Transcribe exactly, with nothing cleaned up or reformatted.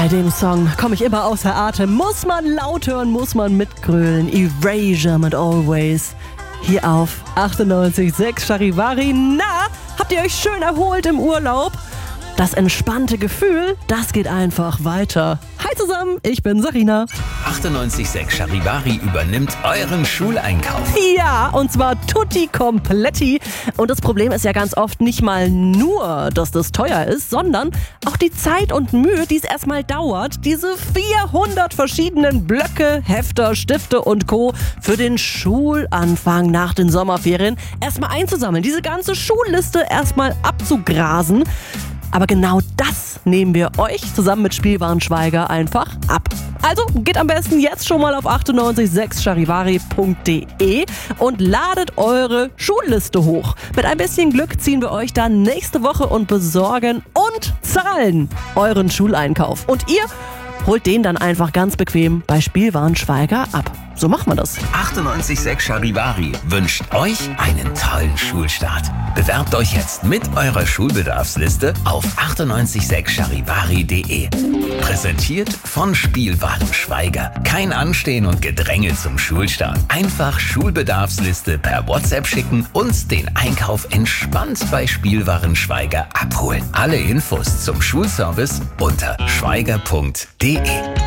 Bei dem Song komme ich immer außer Atem. Muss man laut hören, muss man mitgrölen. Erasure mit Always. Hier auf achtundneunzig Komma sechs Charivari. Na, habt ihr euch schön erholt im Urlaub? Das entspannte Gefühl, das geht einfach weiter. Hi zusammen, ich bin Sarina. achtundneunzig Komma sechs Charivari übernimmt euren Schuleinkauf. Ja, und zwar tutti kompletti. Und das Problem ist ja ganz oft nicht mal nur, dass das teuer ist, sondern auch die Zeit und Mühe, die es erstmal dauert, diese vierhundert verschiedenen Blöcke, Hefter, Stifte und Co. für den Schulanfang nach den Sommerferien erstmal einzusammeln. Diese ganze Schulliste erstmal abzugrasen. Aber genau das nehmen wir euch zusammen mit Spielwarenschweiger einfach ab. Also geht am besten jetzt schon mal auf achtundneunzig Komma sechs charivari punkt de und ladet eure Schulliste hoch. Mit ein bisschen Glück ziehen wir euch dann nächste Woche und besorgen und zahlen euren Schuleinkauf. Und ihr holt den dann einfach ganz bequem bei Spielwarenschweiger ab. So macht man das. achtundneunzig Komma sechs Charivari wünscht euch einen tollen Schulstart. Bewerbt euch jetzt mit eurer Schulbedarfsliste auf achtundneunzig Komma sechs charivari punkt de. Präsentiert von Spielwarenschweiger. Kein Anstehen und Gedränge zum Schulstart. Einfach Schulbedarfsliste per WhatsApp schicken und den Einkauf entspannt bei Spielwarenschweiger abholen. Alle Infos zum Schulservice unter schweiger punkt de.